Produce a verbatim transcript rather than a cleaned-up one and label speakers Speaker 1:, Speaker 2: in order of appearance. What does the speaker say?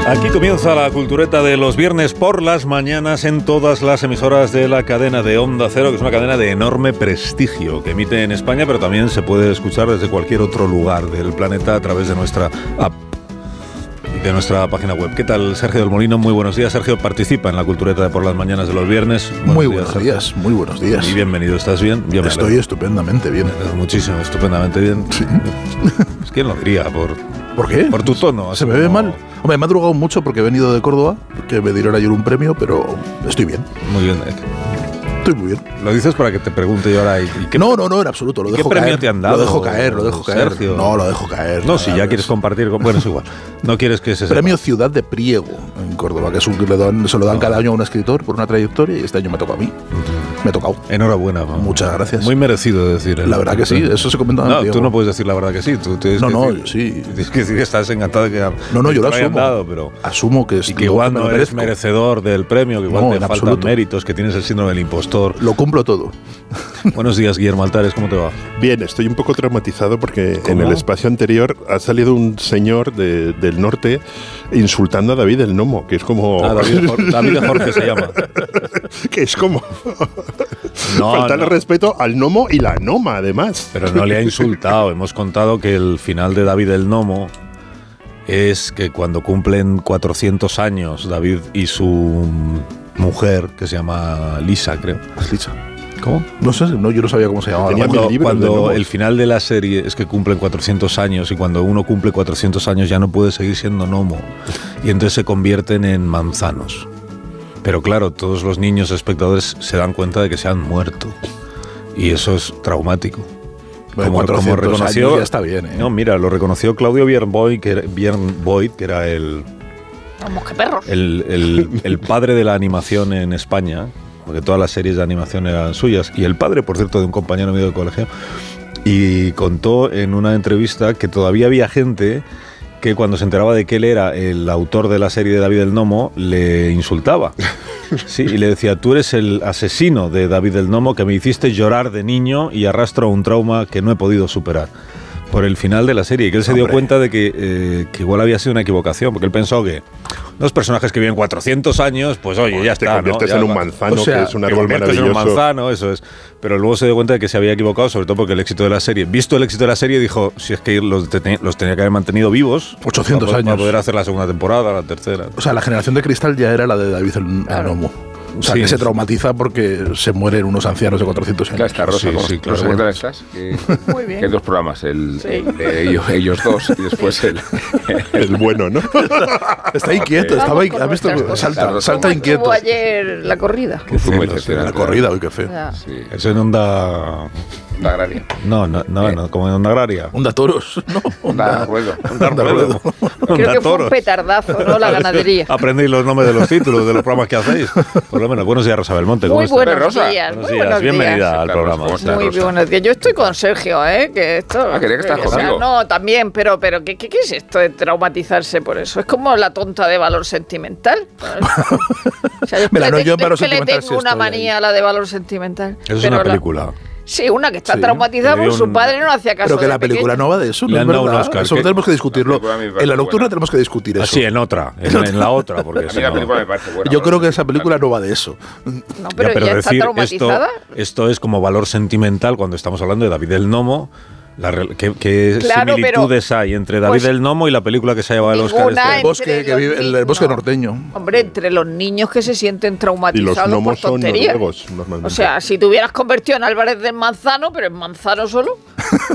Speaker 1: Aquí comienza la cultureta de los viernes por las mañanas en todas las emisoras de la cadena de Onda Cero, que es una cadena de enorme prestigio, que emite en España, pero también se puede escuchar desde cualquier otro lugar del planeta a través de nuestra app y de nuestra página web. ¿Qué tal, Sergio del Molino? Muy buenos días. Sergio participa en la cultureta de por las mañanas de los viernes. Buenos
Speaker 2: muy
Speaker 1: días,
Speaker 2: buenos
Speaker 1: Sergio.
Speaker 2: días, muy buenos días.
Speaker 1: Y bienvenido. ¿Estás bien? bien
Speaker 2: Estoy estupendamente bien.
Speaker 1: Muchísimo, estupendamente bien.
Speaker 2: Sí.
Speaker 1: ¿Quién lo diría? Por...
Speaker 2: ¿Por qué?
Speaker 1: Por tu tono.
Speaker 2: ¿Se me ve
Speaker 1: como...
Speaker 2: mal? Hombre, me ha drogado mucho porque he venido de Córdoba, que me dieron ayer un premio, pero estoy bien.
Speaker 1: Muy bien.
Speaker 2: Estoy muy bien.
Speaker 1: Lo dices para que te pregunte yo ahora. ¿Y qué,
Speaker 2: no, no, no, en absoluto. Lo
Speaker 1: ¿qué
Speaker 2: dejo
Speaker 1: premio
Speaker 2: caer.
Speaker 1: te han dado?
Speaker 2: Lo dejo caer, lo dejo caer.
Speaker 1: Sergio.
Speaker 2: No, lo dejo caer.
Speaker 1: No, si ya
Speaker 2: es...
Speaker 1: quieres compartir. Con... Bueno, es igual. No quieres que se
Speaker 2: Premio
Speaker 1: sepa.
Speaker 2: Ciudad de Priego en Córdoba, que es un que le dan, se lo dan no. cada año a un escritor por una trayectoria y este año me toca a mí. Uh-huh. Me ha tocado.
Speaker 1: Enhorabuena. ¿No?
Speaker 2: Muchas gracias.
Speaker 1: Muy merecido decir.
Speaker 2: La verdad que sí, eso se comenta.
Speaker 1: No, tú no puedes decir la verdad que sí. Tú tienes
Speaker 2: no,
Speaker 1: que
Speaker 2: no,
Speaker 1: decir,
Speaker 2: sí.
Speaker 1: Tienes que decir que estás encantado de que
Speaker 2: no, no, yo lo asumo.
Speaker 1: Dado, pero
Speaker 2: asumo que es
Speaker 1: y que igual
Speaker 2: que
Speaker 1: no eres merecedor del premio, que igual
Speaker 2: no,
Speaker 1: te faltan
Speaker 2: absoluto.
Speaker 1: méritos, que tienes el síndrome del impostor.
Speaker 2: Lo cumplo todo.
Speaker 1: Buenos días, Guillermo Altares, ¿cómo te va?
Speaker 3: Bien, estoy un poco traumatizado porque
Speaker 1: ¿Cómo?
Speaker 3: en el espacio anterior ha salido un señor de, del norte insultando a David el Gnomo, que es como...
Speaker 1: Ah, David, Jorge, David Jorge se llama.
Speaker 3: Que es como...
Speaker 1: No,
Speaker 3: faltarle
Speaker 1: no.
Speaker 3: respeto al gnomo y la gnoma, además.
Speaker 1: Pero no le ha insultado. Hemos contado que el final de David el Gnomo es que cuando cumplen cuatrocientos años, David y su mujer, que se llama Lisa, creo.
Speaker 2: ¿Es Lisa?
Speaker 1: ¿Cómo?
Speaker 2: No sé, no, yo no sabía cómo se llamaba.
Speaker 3: Tenía
Speaker 1: Cuando,
Speaker 3: mil libros de
Speaker 1: cuando
Speaker 3: gnomos.
Speaker 1: el final de la serie es que cumplen cuatrocientos años y cuando uno cumple cuatrocientos años ya no puede seguir siendo gnomo y entonces se convierten en manzanos. Pero claro, todos los niños espectadores se dan cuenta de que se han muerto y eso es traumático.
Speaker 2: Bueno,
Speaker 1: como, como reconoció,
Speaker 2: años ya está bien, ¿eh?
Speaker 1: No, mira, lo reconoció Claudio Björn que era, Björn Voigt, que era el,
Speaker 4: Vamos, qué perros.
Speaker 1: el, el, el padre de la animación en España, porque todas las series de animación eran suyas, y el padre, por cierto, de un compañero mío de colegio, y contó en una entrevista que todavía había gente que cuando se enteraba de que él era el autor de la serie de David el Gnomo, le insultaba. Sí, y le decía, tú eres el asesino de David el Gnomo que me hiciste llorar de niño y arrastro un trauma que no he podido superar. Por el final de la serie, y que él se
Speaker 2: Hombre.
Speaker 1: dio cuenta de que, eh, que igual había sido una equivocación, porque él pensó que los personajes que viven cuatrocientos años, pues oye, ya
Speaker 3: te
Speaker 1: está,
Speaker 3: conviertes
Speaker 1: ¿no? Ya
Speaker 3: en un
Speaker 1: va.
Speaker 3: manzano,
Speaker 2: O sea,
Speaker 3: que es un
Speaker 1: Te
Speaker 3: árbol
Speaker 1: conviertes en
Speaker 3: maravilloso.
Speaker 1: un manzano, eso es. Pero luego se dio cuenta de que se había equivocado, sobre todo porque el éxito de la serie, visto el éxito de la serie, dijo, si es que los, te, los tenía que haber mantenido vivos,
Speaker 2: ochocientos
Speaker 1: para,
Speaker 2: años.
Speaker 1: para poder hacer la segunda temporada, la tercera.
Speaker 2: O sea, la generación de cristal ya era la de David el
Speaker 4: Claro.
Speaker 2: Gnomo. O sea,
Speaker 1: Sí.
Speaker 2: que se traumatiza porque se mueren unos ancianos de cuatrocientos años.
Speaker 5: Claro, está Rosa.
Speaker 1: Sí,
Speaker 5: ¿Cómo,
Speaker 1: sí, claro.
Speaker 5: Rosa, ¿qué tal estás? Que,
Speaker 4: Muy bien.
Speaker 5: que hay dos programas, el,
Speaker 4: Sí.
Speaker 5: el de ellos, ellos dos y después el...
Speaker 3: El bueno, ¿no?
Speaker 2: Está inquieto,
Speaker 5: Vamos
Speaker 2: estaba
Speaker 4: con
Speaker 2: in- ¿has visto?
Speaker 4: nuestras cosas.
Speaker 2: Salta,
Speaker 5: Claro,
Speaker 2: salta
Speaker 4: ¿Cómo
Speaker 2: inquieto.
Speaker 4: estuvo ayer la corrida?
Speaker 5: Fue muy
Speaker 1: Sí,
Speaker 5: decepcionante.
Speaker 2: La corrida, uy, qué feo.
Speaker 4: Ya.
Speaker 5: Sí,
Speaker 1: Eso en Onda...
Speaker 5: la agraria.
Speaker 1: No, no, no, no como en Onda Agraria.
Speaker 2: Onda toros, ¿no?
Speaker 5: Onda ruedo.
Speaker 2: Onda ruedo.
Speaker 4: Creo que fue un petardazo, ¿no? La ganadería.
Speaker 1: Aprendéis los nombres de los títulos de los programas que hacéis. Por lo menos, buenos días, Rosa Belmonte. ¿Cómo
Speaker 4: Muy
Speaker 1: estás?
Speaker 4: buenos
Speaker 5: Rosa?
Speaker 4: días.
Speaker 1: Buenos
Speaker 4: Muy
Speaker 1: días,
Speaker 4: buenos
Speaker 1: bienvenida
Speaker 4: días.
Speaker 1: al
Speaker 5: Carlos,
Speaker 1: programa.
Speaker 5: ¿cómo estás?
Speaker 4: Muy
Speaker 5: Rosa?
Speaker 4: buenos días. Yo estoy con Sergio, ¿eh? Que esto.
Speaker 5: Ah, quería que estás
Speaker 4: o sea,
Speaker 5: conmigo.
Speaker 4: no, también, pero, pero ¿qué, qué, ¿qué es esto de traumatizarse por eso? Es como la tonta de valor sentimental. O sea, yo
Speaker 2: Mira,
Speaker 4: le
Speaker 2: no,
Speaker 4: te-
Speaker 2: yo en
Speaker 4: es
Speaker 2: valor
Speaker 4: que le
Speaker 2: sentimental
Speaker 4: tengo
Speaker 2: sí
Speaker 4: una
Speaker 2: estoy
Speaker 4: manía
Speaker 2: ahí.
Speaker 4: a la de valor sentimental.
Speaker 1: Eso es
Speaker 4: Pero
Speaker 1: una
Speaker 4: la-
Speaker 1: película.
Speaker 4: Sí, una que está
Speaker 2: Sí.
Speaker 4: traumatizada
Speaker 1: Le dio
Speaker 4: porque su
Speaker 1: un-
Speaker 4: padre no hacía caso.
Speaker 2: Pero que
Speaker 4: de
Speaker 2: la película
Speaker 4: pequeño.
Speaker 2: no va de eso,
Speaker 1: Le
Speaker 2: ¿no es
Speaker 1: han dado un
Speaker 2: verdad?
Speaker 1: Oscar,
Speaker 2: Eso
Speaker 1: ¿qué?
Speaker 2: tenemos que discutirlo.
Speaker 5: La película a mí me parece
Speaker 2: En la nocturna
Speaker 5: buena.
Speaker 2: tenemos que discutir eso.
Speaker 1: Ah, sí, en otra, en, en la otra. Porque
Speaker 5: A
Speaker 1: si
Speaker 5: mí la
Speaker 1: no-
Speaker 5: película me parece buena.
Speaker 2: Yo creo que
Speaker 5: ¿no?
Speaker 2: esa película no va de eso.
Speaker 4: No, pero,
Speaker 1: Ya,
Speaker 4: ya está
Speaker 1: decir
Speaker 4: traumatizada.
Speaker 1: esto, esto es como valor sentimental cuando estamos hablando de David el Gnomo. La rel- ¿Qué, qué
Speaker 4: Claro,
Speaker 1: similitudes hay entre David
Speaker 4: pues,
Speaker 1: el Gnomo y la película que se ha llevado el Oscar?
Speaker 4: ninguna,
Speaker 1: este?
Speaker 2: El bosque,
Speaker 4: entre
Speaker 2: que
Speaker 4: los
Speaker 2: vive, el,
Speaker 4: niños.
Speaker 2: bosque norteño.
Speaker 4: Hombre, entre los niños que se sienten
Speaker 3: Y los
Speaker 4: traumatizados por
Speaker 3: gnomos son
Speaker 4: tonterías.
Speaker 3: noruegos, normalmente.
Speaker 4: O sea, si te hubieras convertido en Álvarez del Manzano, pero en Manzano solo,